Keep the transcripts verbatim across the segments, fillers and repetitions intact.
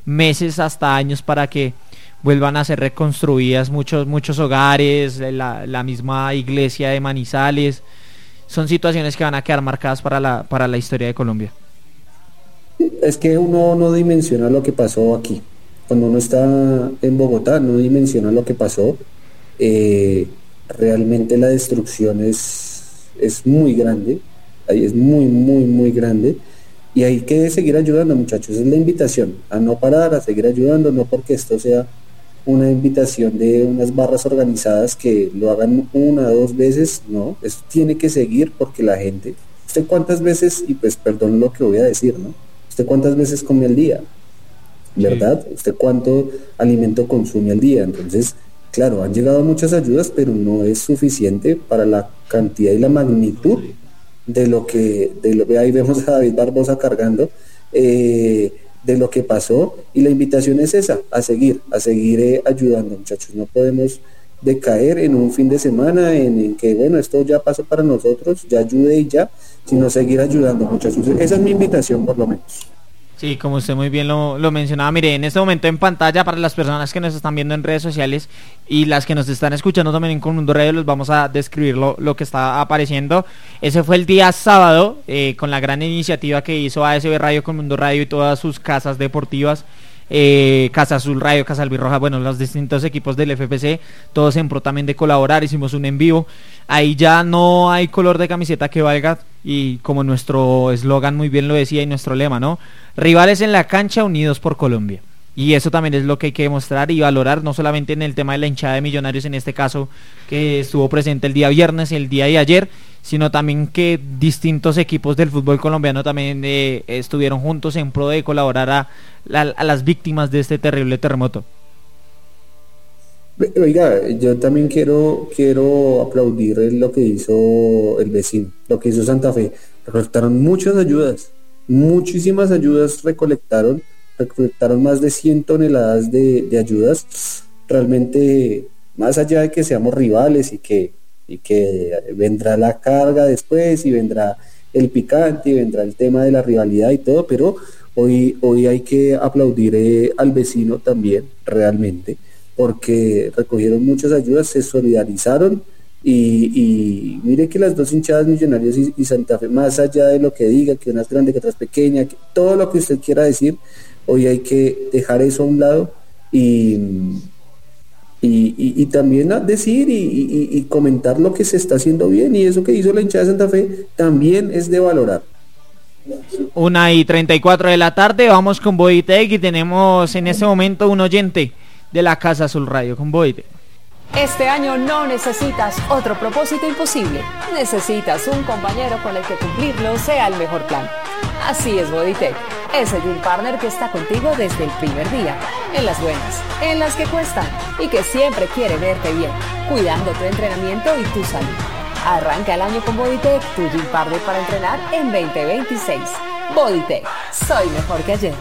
meses hasta años para que vuelvan a ser reconstruidas muchos muchos hogares, la, la misma iglesia de Manizales. Son situaciones que van a quedar marcadas para la para la historia de Colombia. Es que uno no dimensiona lo que pasó aquí. Cuando uno está en Bogotá, no dimensiona lo que pasó. Eh, realmente la destrucción es, es muy grande. Ahí es muy, muy, muy grande. Y hay que seguir ayudando, muchachos. Es la invitación a no parar, a seguir ayudando, no porque esto sea una invitación de unas barras organizadas que lo hagan una o dos veces, no. Eso tiene que seguir porque la gente... ¿Usted cuántas veces, y pues perdón lo que voy a decir, ¿no? ¿Usted cuántas veces come al día? ¿Verdad? Sí. ¿Usted cuánto alimento consume al día? Entonces, claro, han llegado muchas ayudas, pero no es suficiente para la cantidad y la magnitud de lo que, de lo, ahí vemos a David Barbosa cargando, eh, de lo que pasó, y la invitación es esa, a seguir, a seguir eh, ayudando, muchachos. No podemos decaer en un fin de semana en, en que, bueno, esto ya pasó para nosotros, ya ayude y ya, sino seguir ayudando, muchachos. Esa es mi invitación, por lo menos. Sí, como usted muy bien lo, lo mencionaba, mire, en este momento en pantalla, para las personas que nos están viendo en redes sociales y las que nos están escuchando también en Colmundo Radio, les vamos a describir lo, lo que está apareciendo. Ese fue el día sábado, eh, con la gran iniciativa que hizo A S B Radio, Colmundo Radio y todas sus casas deportivas, eh, Casa Azul Radio, Casa Albirroja, bueno, los distintos equipos del F P C, todos en pro también de colaborar. Hicimos un en vivo. Ahí ya no hay color de camiseta que valga, y como nuestro eslogan muy bien lo decía y nuestro lema, ¿no? Rivales en la cancha, unidos por Colombia. Y eso también es lo que hay que demostrar y valorar, no solamente en el tema de la hinchada de Millonarios, en este caso, que estuvo presente el día viernes y el día de ayer, sino también que distintos equipos del fútbol colombiano también eh, estuvieron juntos en pro de colaborar a, a, a las víctimas de este terrible terremoto. Oiga, yo también quiero quiero aplaudir lo que hizo el vecino, lo que hizo Santa Fe. Recolectaron muchas ayudas, muchísimas ayudas recolectaron, recolectaron más de cien toneladas de, de ayudas. Realmente, más allá de que seamos rivales y que, y que vendrá la carga después y vendrá el picante y vendrá el tema de la rivalidad y todo, pero hoy, hoy hay que aplaudir eh, al vecino también, realmente, porque recogieron muchas ayudas, se solidarizaron y, y mire que las dos hinchadas, Millonarios y, y Santa Fe, más allá de lo que diga, que una es grande, que otra es pequeña, que todo lo que usted quiera decir, hoy hay que dejar eso a un lado y, y, y, y también decir y, y, y comentar lo que se está haciendo bien, y eso que hizo la hinchada de Santa Fe también es de valorar. Una y treinta y cuatro de la tarde, vamos con Bodytech y tenemos en este momento un oyente de la Casa Azul Radio con Bodytech. Este año no necesitas otro propósito imposible. Necesitas un compañero con el que cumplirlo sea el mejor plan. Así es Bodytech, ese gym partner que está contigo desde el primer día, en las buenas, en las que cuestan, y que siempre quiere verte bien, cuidando tu entrenamiento y tu salud. Arranca el año con Bodytech, tu gym partner para entrenar en veinte veintiséis. Bodytech, soy mejor que ayer.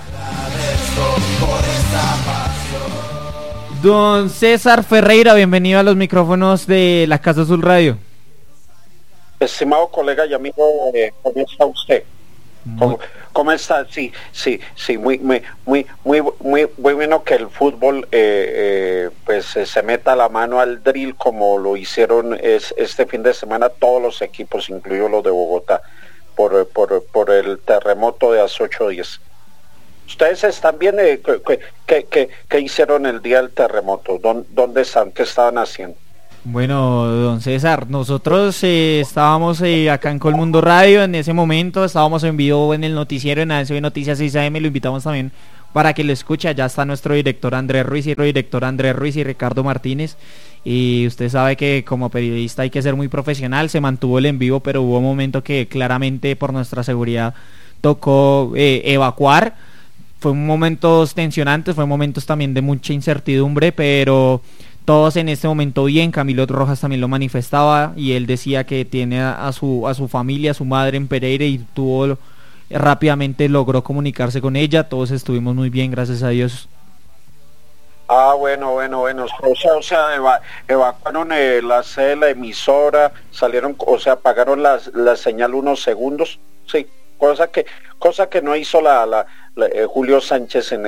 Don César Ferreira, bienvenido a los micrófonos de la Casa Azul Radio. Estimado colega y amigo, eh, ¿cómo está usted? ¿Cómo, cómo está? Sí, sí, sí, muy, muy, muy, muy, muy, muy bueno que el fútbol eh, eh, pues eh, se meta la mano al drill como lo hicieron es, este fin de semana todos los equipos, incluido los de Bogotá, por, por, por el terremoto de hace ocho días. Ustedes están bien, eh, ¿qué, qué, qué, qué hicieron el día del terremoto? ¿Dónde, dónde están? ¿Qué estaban haciendo? Bueno, don César, nosotros eh, estábamos eh, acá en Colmundo Radio en ese momento, estábamos en vivo en el noticiero en A S B Noticias seis A M, lo invitamos también para que lo escuche. Allá está nuestro director Andrés Ruiz y director Andrés Ruiz y Ricardo Martínez, y usted sabe que como periodista hay que ser muy profesional. Se mantuvo el en vivo, pero hubo un momento que claramente por nuestra seguridad tocó eh, evacuar. Fue momentos tensionantes, fue momentos también de mucha incertidumbre, pero todos en este momento bien. Camilo Rojas también lo manifestaba y él decía que tiene a, a su a su familia, a su madre en Pereira, y tuvo rápidamente logró comunicarse con ella. Todos estuvimos muy bien, gracias a Dios. Ah, bueno, bueno, bueno, o sea, o sea eva, evacuaron eh, la sede, la emisora, salieron, o sea, apagaron la, la señal unos segundos, sí, cosa que cosa que no hizo la, la, la eh, Julio Sánchez en